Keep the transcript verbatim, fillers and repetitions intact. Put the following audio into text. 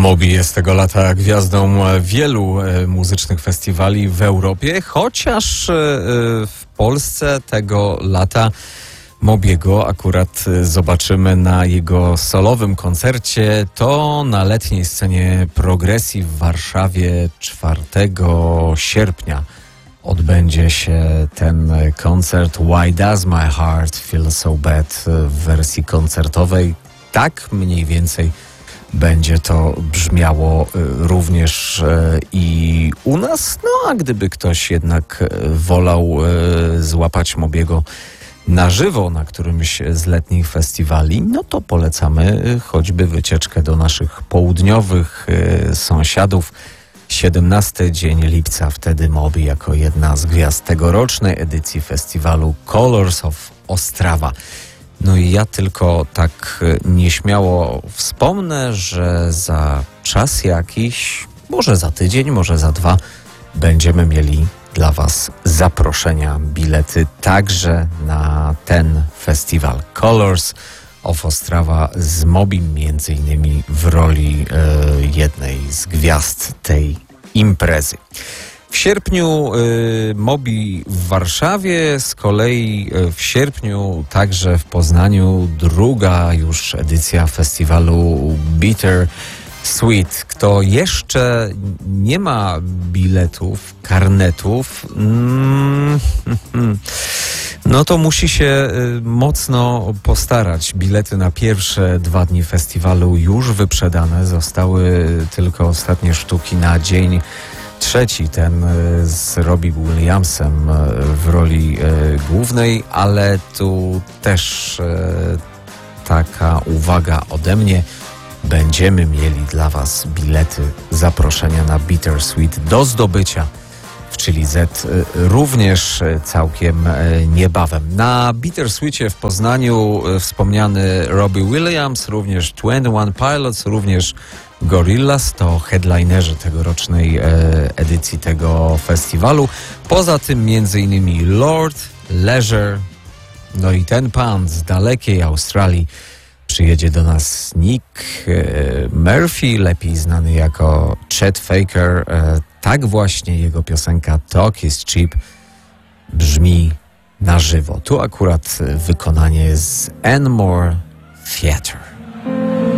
Moby jest tego lata gwiazdą wielu muzycznych festiwali w Europie, chociaż w Polsce tego lata Mobiego akurat zobaczymy na jego solowym koncercie. To na letniej scenie Progresji w Warszawie czwartego sierpnia odbędzie się ten koncert Why Does My Heart Feel So Bad w wersji koncertowej. Tak mniej więcej będzie to brzmiało również i u nas. No a gdyby ktoś jednak wolał złapać Mobiego na żywo na którymś z letnich festiwali, no to polecamy choćby wycieczkę do naszych południowych sąsiadów. siedemnasty dzień lipca, wtedy Moby jako jedna z gwiazd tegorocznej edycji festiwalu Colors of Ostrawa. No i ja tylko tak nieśmiało wspomnę, że za czas jakiś, może za tydzień, może za dwa, będziemy mieli dla Was zaproszenia, bilety także na ten festiwal Colors of Ostrawa z Mobim, między innymi w roli e, jednej z gwiazd tej imprezy. W sierpniu y, Moby w Warszawie, z kolei w sierpniu także w Poznaniu druga już edycja festiwalu Bitter Sweet. Kto jeszcze nie ma biletów, karnetów, mm, no to musi się mocno postarać. Bilety na pierwsze dwa dni festiwalu już wyprzedane. Zostały tylko ostatnie sztuki na dzień trzeci, ten z Robbie Williamsem w roli głównej, ale tu też taka uwaga ode mnie. Będziemy mieli dla Was bilety, zaproszenia na Bitter Sweet do zdobycia w Chili Z również całkiem niebawem. Na Bitter Sweetie w Poznaniu wspomniany Robbie Williams, również dwadzieścia jeden Pilots, również Gorillaz to headlinerzy tegorocznej edycji tego festiwalu. Poza tym między innymi Lord, Leisure, no i ten pan z dalekiej Australii. Przyjedzie do nas Nick Murphy, lepiej znany jako Chet Faker. Tak właśnie jego piosenka Talk is Cheap brzmi na żywo. Tu akurat wykonanie z Enmore Theatre.